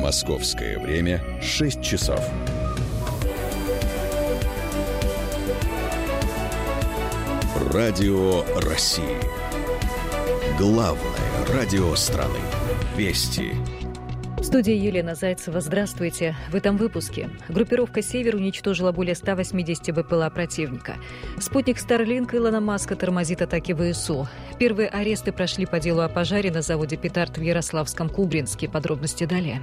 Московское время 6 часов. Радио России. Главное радио страны. Вести. В студии Елена Зайцева. Здравствуйте. В этом выпуске. Группировка «Север» уничтожила более 180 БПЛА противника. Спутник Starlink Илона Маска тормозит атаки ВСУ. Первые аресты прошли по делу о пожаре на заводе «Петард» в Ярославском-Кубринске. Подробности далее.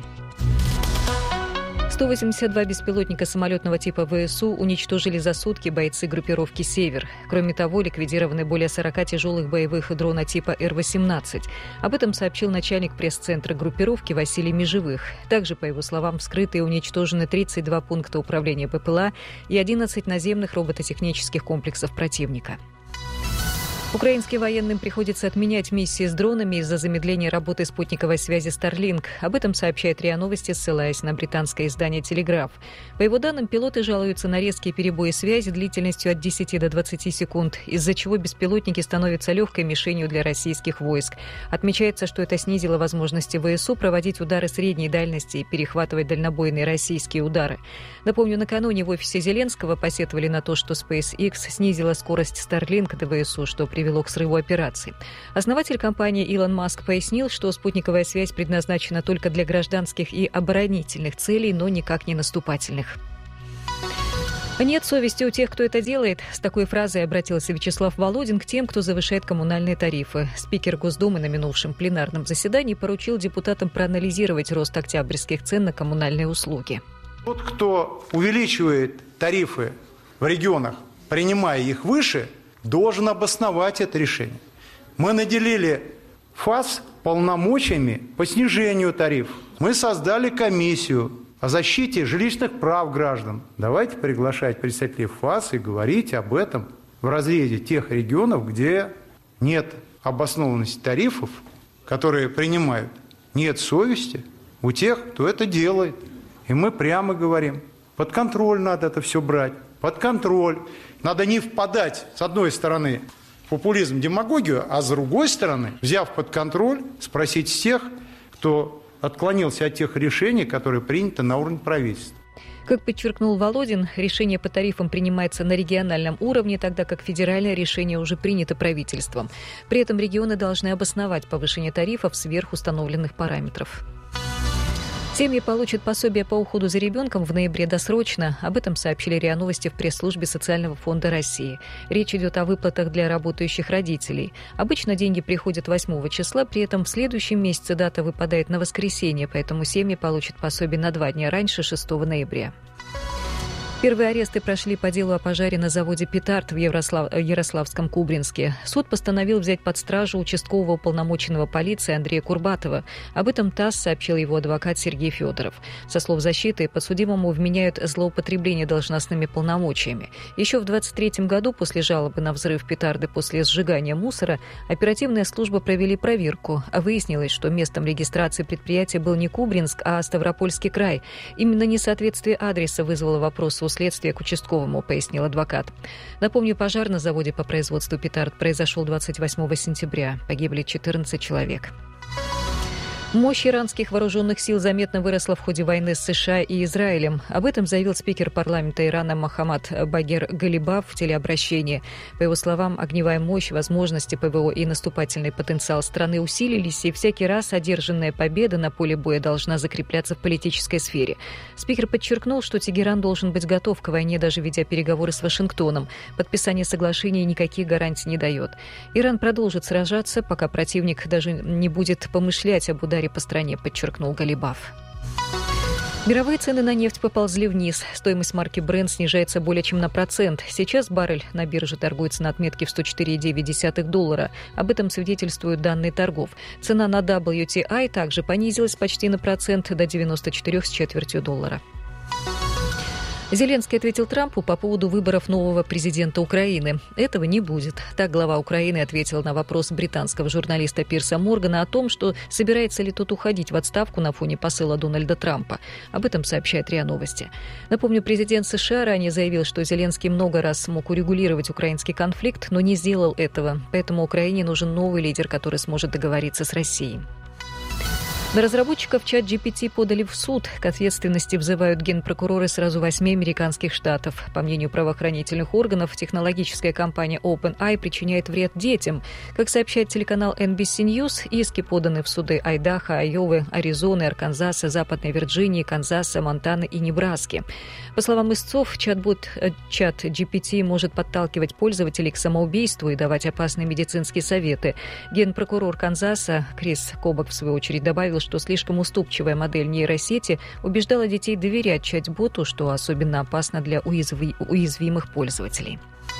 182 беспилотника самолетного типа ВСУ уничтожили за сутки бойцы группировки «Север». Кроме того, ликвидированы более 40 тяжелых боевых дрона типа Р-18. Об этом сообщил начальник пресс-центра группировки Василий Межевых. Также, по его словам, вскрыты и уничтожены 32 пункта управления БПЛА и 11 наземных робототехнических комплексов противника. Украинским военным приходится отменять миссии с дронами из-за замедления работы спутниковой связи Starlink. Об этом сообщает РИА Новости, ссылаясь на британское издание «Телеграф». По его данным, пилоты жалуются на резкие перебои связи длительностью от 10 до 20 секунд, из-за чего беспилотники становятся легкой мишенью для российских войск. Отмечается, что это снизило возможности ВСУ проводить удары средней дальности и перехватывать дальнобойные российские удары. Напомню, накануне в офисе Зеленского посетовали на то, что SpaceX снизила скорость Starlink до ВСУ, что привело к срыву операции. Основатель компании Илон Маск пояснил, что спутниковая связь предназначена только для гражданских и оборонительных целей, но никак не наступательных. Нет совести у тех, кто это делает. С такой фразой обратился Вячеслав Володин к тем, кто завышает коммунальные тарифы. Спикер Госдумы на минувшем пленарном заседании поручил депутатам проанализировать рост октябрьских цен на коммунальные услуги. Тот, кто увеличивает тарифы в регионах, принимая их выше, должен обосновать это решение. Мы наделили ФАС полномочиями по снижению тарифов. Мы создали комиссию о защите жилищных прав граждан. Давайте приглашать представителей ФАС и говорить об этом в разрезе тех регионов, где нет обоснованности тарифов, которые принимают, нет совести у тех, кто это делает. И мы прямо говорим, под контроль надо это все брать, под контроль. Надо не впадать, с одной стороны, в популизм, демагогию, а с другой стороны, взяв под контроль, спросить всех, кто отклонился от тех решений, которые приняты на уровне правительства. Как подчеркнул Володин, решение по тарифам принимается на региональном уровне, тогда как федеральное решение уже принято правительством. При этом регионы должны обосновать повышение тарифов сверх установленных параметров. Семьи получат пособие по уходу за ребенком в ноябре досрочно. Об этом сообщили РИА Новости в пресс-службе Социального фонда России. Речь идет о выплатах для работающих родителей. Обычно деньги приходят 8 числа, при этом в следующем месяце дата выпадает на воскресенье, поэтому семьи получат пособие на 2 дня раньше, 6 ноября. Первые аресты прошли по делу о пожаре на заводе «Петард» в Ярославском-Кубринске. Суд постановил взять под стражу участкового уполномоченного полиции Андрея Курбатова. Об этом ТАСС сообщил его адвокат Сергей Федоров. Со слов защиты, подсудимому вменяют злоупотребление должностными полномочиями. Еще в 2023 году, после жалобы на взрыв петарды после сжигания мусора, оперативная служба провели проверку. Выяснилось, что местом регистрации предприятия был не Кубринск, а Ставропольский край. Именно несоответствие адреса вызвало вопрос у следствия к участковому, пояснил адвокат. Напомню, пожар на заводе по производству петард произошел 28 сентября. Погибли 14 человек. Мощь иранских вооруженных сил заметно выросла в ходе войны с США и Израилем. Об этом заявил спикер парламента Ирана Мохаммад Багер Галибаф в телеобращении. По его словам, огневая мощь, возможности ПВО и наступательный потенциал страны усилились, и всякий раз одержанная победа на поле боя должна закрепляться в политической сфере. Спикер подчеркнул, что Тегеран должен быть готов к войне, даже ведя переговоры с Вашингтоном. Подписание соглашения никаких гарантий не дает. Иран продолжит сражаться, пока противник даже не будет помышлять об ударе по стране, подчеркнул Галибаф. Мировые цены на нефть поползли вниз. Стоимость марки Brent снижается более чем на %. Сейчас баррель на бирже торгуется на отметке в $104,9. Об этом свидетельствуют данные торгов. Цена на WTI также понизилась почти на %, до $94,25. Зеленский ответил Трампу по поводу выборов нового президента Украины. Этого не будет. Так глава Украины ответил на вопрос британского журналиста Пирса Моргана о том, что собирается ли тот уходить в отставку на фоне посыла Дональда Трампа. Об этом сообщает РИА Новости. Напомню, президент США ранее заявил, что Зеленский много раз смог урегулировать украинский конфликт, но не сделал этого. Поэтому Украине нужен новый лидер, который сможет договориться с Россией. На разработчиков ChatGPT подали в суд. К ответственности взывают генпрокуроры сразу 8 американских штатов. По мнению правоохранительных органов, технологическая компания OpenAI причиняет вред детям. Как сообщает телеканал NBC News, иски поданы в суды Айдахо, Айовы, Аризоны, Арканзаса, Западной Вирджинии, Канзаса, Монтаны и Небраски. По словам истцов, чат-бот ChatGPT может подталкивать пользователей к самоубийству и давать опасные медицинские советы. Генпрокурор Канзаса Крис Кобак, в свою очередь, добавил, что слишком уступчивая модель нейросети убеждала детей доверять чат-боту, что особенно опасно для уязвимых пользователей.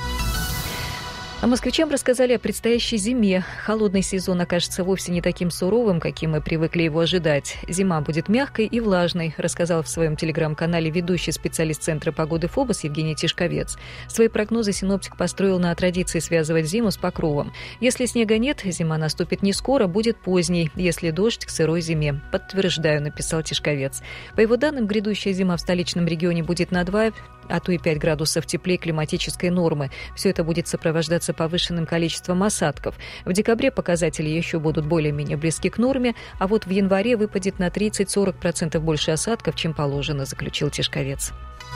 А москвичам рассказали о предстоящей зиме. Холодный сезон окажется вовсе не таким суровым, каким мы привыкли его ожидать. Зима будет мягкой и влажной, рассказал в своем телеграм-канале ведущий специалист Центра погоды ФОБОС Евгений Тишковец. Свои прогнозы синоптик построил на традиции связывать зиму с покровом. Если снега нет, зима наступит не скоро, будет поздней. Если дождь, к сырой зиме. Подтверждаю, написал Тишковец. По его данным, грядущая зима в столичном регионе будет на 2, а то и 5 градусов теплее климатической нормы. Все это будет сопровождаться повышенным количеством осадков. В декабре показатели еще будут более-менее близки к норме, а вот в январе выпадет на 30-40% больше осадков, чем положено, заключил Тишковец.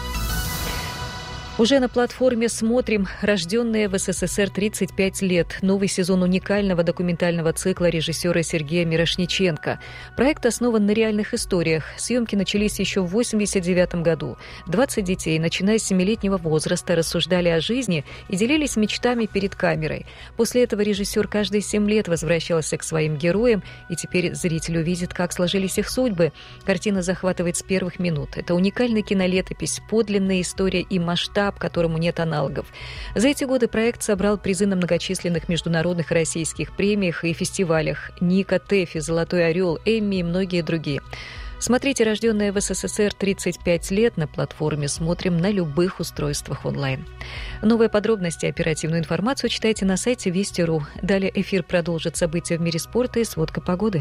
Уже на платформе «Смотрим» рожденные в СССР 35 лет. Новый сезон уникального документального цикла режиссера Сергея Мирошниченко. Проект основан на реальных историях. Съемки начались еще в 1989 году. 20 детей, начиная с 7-летнего возраста, рассуждали о жизни и делились мечтами перед камерой. После этого режиссер каждые 7 лет возвращался к своим героям, и теперь зритель увидит, как сложились их судьбы. Картина захватывает с первых минут. Это уникальная кинолетопись, подлинная история и масштаб, которому нет аналогов. За эти годы проект собрал призы на многочисленных международных и российских премиях и фестивалях: Ника, ТЭФИ, «Золотой орел», Эмми и многие другие. Смотрите «Рожденные в СССР 35 лет» на платформе «Смотрим» на любых устройствах онлайн. Новые подробности и оперативную информацию читайте на сайте Вести.ру. Далее эфир продолжит события в мире спорта и сводка погоды.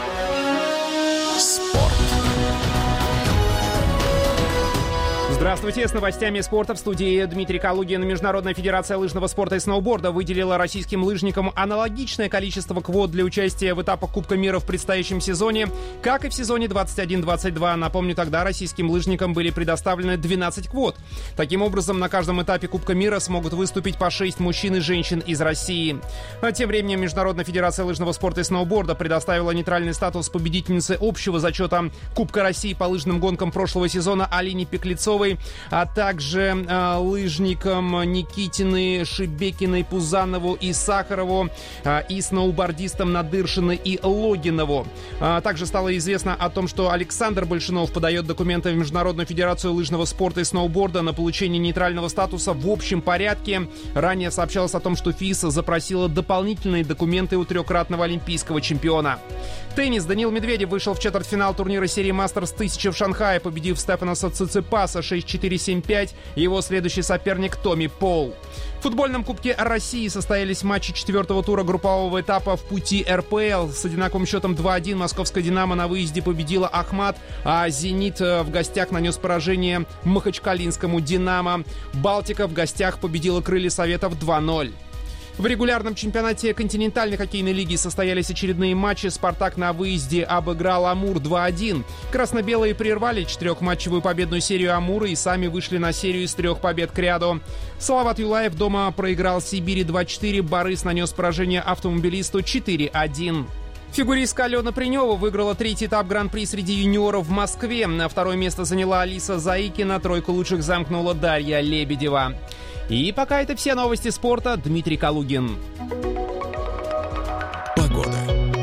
Здравствуйте, с новостями спорта в студии Дмитрий Калугин. Международная федерация лыжного спорта и сноуборда выделила российским лыжникам аналогичное количество квот для участия в этапах Кубка мира в предстоящем сезоне, как и в сезоне 21-22. Напомню, тогда российским лыжникам были предоставлены 12 квот. Таким образом, на каждом этапе Кубка мира смогут выступить по 6 мужчин и женщин из России. А тем временем Международная федерация лыжного спорта и сноуборда предоставила нейтральный статус победительницы общего зачета Кубка России по лыжным гонкам прошлого сезона Алине Пеклецовой, а также лыжникам Никитиной, Шебекиной, Пузанову и Сахарову, и сноубордистам Надыршиной и Логинову. Также стало известно о том, что Александр Большинов подает документы в Международную федерацию лыжного спорта и сноуборда на получение нейтрального статуса в общем порядке. Ранее сообщалось о том, что ФИС запросила дополнительные документы у трехкратного олимпийского чемпиона. Теннис. Даниил Медведев вышел в четвертьфинал турнира серии Мастерс 1000 в Шанхае, победив Стефаноса Циципаса 6-4-7-5. Его следующий соперник Томми Пол. В футбольном Кубке России состоялись матчи четвертого тура группового этапа в пути РПЛ. С одинаковым счетом 2-1 московская «Динамо» на выезде победила Ахмат, а «Зенит» в гостях нанес поражение махачкалинскому «Динамо». «Балтика» в гостях победила «Крылья Советов» 2-0. В регулярном чемпионате континентальной хоккейной лиги состоялись очередные матчи. «Спартак» на выезде обыграл «Амур» 2-1. Красно-белые прервали 4-матчевую победную серию «Амура» и сами вышли на серию из 3 побед кряду. Салават Юлаев дома проиграл «Сибири» 2-4. «Борис» нанес поражение «Автомобилисту» 4-1. Фигуристка Алена Принева выиграла 3-й этап Гран-при среди юниоров в Москве. На 2-е место заняла Алиса Заикина, 3-ку лучших замкнула Дарья Лебедева. И пока это все новости спорта. Дмитрий Калугин. Погода.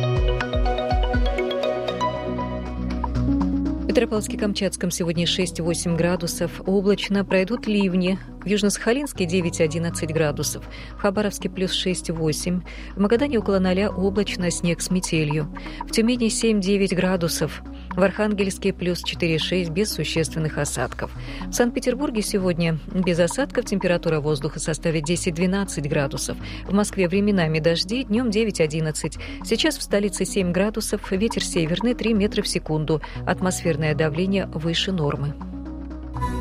В Петропавловске-Камчатском сегодня 6-8 градусов. Облачно, пройдут ливни. В Южно-Сахалинске 9-11 градусов. В Хабаровске плюс 6-8. В Магадане около 0 облачно, снег с метелью. В Тюмени 7-9 градусов. В Архангельске плюс 4-6 без существенных осадков. В Санкт-Петербурге сегодня без осадков, температура воздуха составит 10-12 градусов. В Москве временами дожди, днем 9-11. Сейчас в столице 7 градусов, ветер северный 3 метра в секунду. Атмосферное давление выше нормы.